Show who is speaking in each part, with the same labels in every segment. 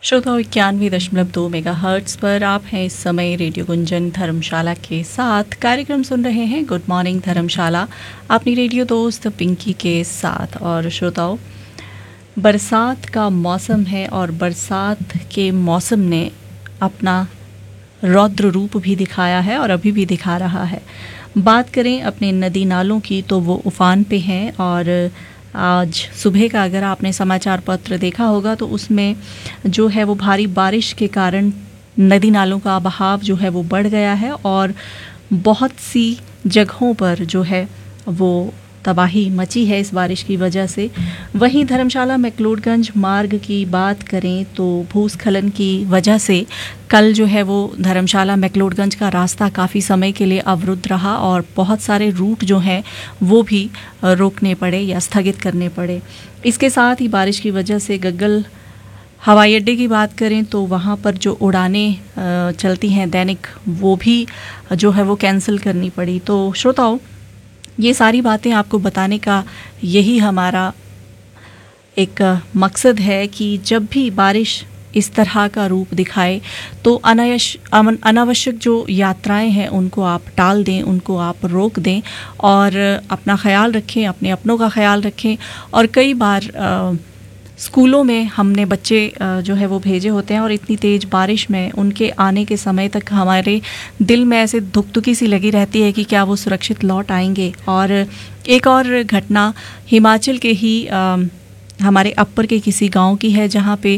Speaker 1: श्रोताओं 91.2 मेगाहर्ट्ज़ पर आप हैं इस समय रेडियो गुंजन धर्मशाला के साथ। कार्यक्रम सुन रहे हैं गुड मॉर्निंग धर्मशाला अपनी रेडियो दोस्त पिंकी के साथ। और श्रोताओं, बरसात का मौसम है और बरसात के मौसम ने अपना रौद्र रूप भी दिखाया है और अभी भी दिखा रहा है। बात करें अपने नदी नालों की तो वो उफान पे हैं। और आज सुबह का अगर आपने समाचार पत्र देखा होगा तो उसमें जो है वो भारी बारिश के कारण नदी नालों का बहाव जो है वो बढ़ गया है और बहुत सी जगहों पर जो है वो तबाही मची है इस बारिश की वजह से। वहीं धर्मशाला मैक्लोडगंज मार्ग की बात करें तो भूस्खलन की वजह से कल जो है वो धर्मशाला मैक्लोडगंज का रास्ता काफ़ी समय के लिए अवरुद्ध रहा और बहुत सारे रूट जो हैं वो भी रोकने पड़े या स्थगित करने पड़े। इसके साथ ही बारिश की वजह से गग्गल हवाई अड्डे की बात करें तो वहाँ पर जो उड़ानें चलती हैं दैनिक वो भी जो है वो कैंसिल करनी पड़ी। तो श्रोताओं, ये सारी बातें आपको बताने का यही हमारा एक मकसद है कि जब भी बारिश इस तरह का रूप दिखाए तो अनावश्यक जो यात्राएं हैं उनको आप टाल दें, उनको आप रोक दें और अपना ख्याल रखें, अपने अपनों का ख्याल रखें। और कई बार स्कूलों में हमने बच्चे जो है वो भेजे होते हैं और इतनी तेज़ बारिश में उनके आने के समय तक हमारे दिल में ऐसे धुकधुकी सी लगी रहती है कि क्या वो सुरक्षित लौट आएंगे। और एक और घटना हिमाचल के ही हमारे अप्पर के किसी गांव की है जहां पे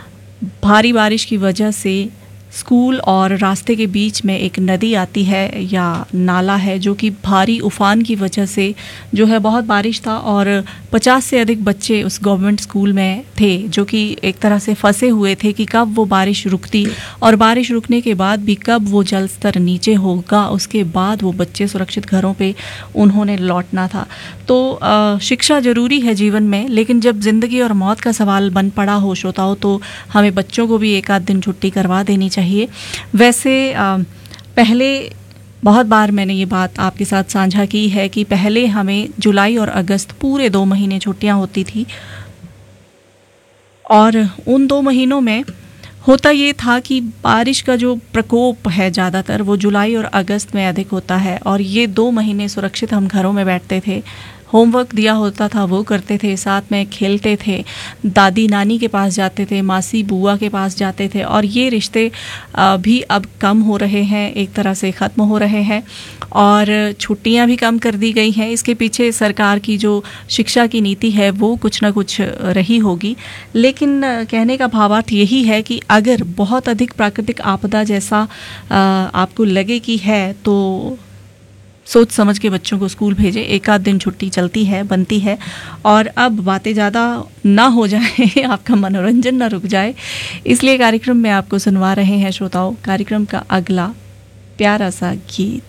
Speaker 1: भारी बारिश की वजह से स्कूल और रास्ते के बीच में एक नदी आती है या नाला है जो कि भारी उफान की वजह से जो है बहुत बारिश था और 50 से अधिक बच्चे उस गवर्नमेंट स्कूल में थे जो कि एक तरह से फंसे हुए थे कि कब वो बारिश रुकती और बारिश रुकने के बाद भी कब वो जल स्तर नीचे होगा, उसके बाद वो बच्चे सुरक्षित घरों पे उन्होंने लौटना था। तो शिक्षा ज़रूरी है जीवन में, लेकिन जब ज़िंदगी और मौत का सवाल बन पड़ा हो श्रोताओं तो हमें बच्चों को भी एक आध दिन छुट्टी करवा देनी चाहिए। वैसे पहले बहुत बार मैंने ये बात आपके साथ साझा की है कि पहले हमें जुलाई और अगस्त पूरे 2 महीने छुट्टियां होती थी और उन 2 महीनों में होता ये था कि बारिश का जो प्रकोप है ज़्यादातर वो जुलाई और अगस्त में अधिक होता है और ये 2 महीने सुरक्षित हम घरों में बैठते थे, होमवर्क दिया होता था वो करते थे, साथ में खेलते थे, दादी नानी के पास जाते थे, मासी बुआ के पास जाते थे और ये रिश्ते भी अब कम हो रहे हैं, एक तरह से ख़त्म हो रहे हैं और छुट्टियां भी कम कर दी गई हैं। इसके पीछे सरकार की जो शिक्षा की नीति है वो कुछ ना कुछ रही होगी, लेकिन कहने का भावार्थ यही है कि अगर बहुत अधिक प्राकृतिक आपदा जैसा आपको लगे कि है तो सोच समझ के बच्चों को स्कूल भेजें, एक आध दिन छुट्टी चलती है, बनती है। और अब बातें ज़्यादा ना हो जाए, आपका मनोरंजन ना रुक जाए, इसलिए कार्यक्रम में आपको सुनवा रहे हैं श्रोताओं कार्यक्रम का अगला प्यारा सा गीत।